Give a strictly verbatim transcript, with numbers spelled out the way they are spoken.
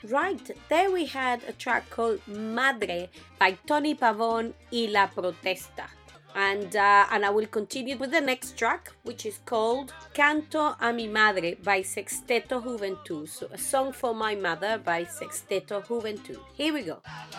Right, there we had a track called Madre by Tony Pavón y La Protesta. And, uh, and I will continue with the next track, which is called Canto a mi Madre by Sexteto Juventud. So a song for my mother by Sexteto Juventud. Here we go.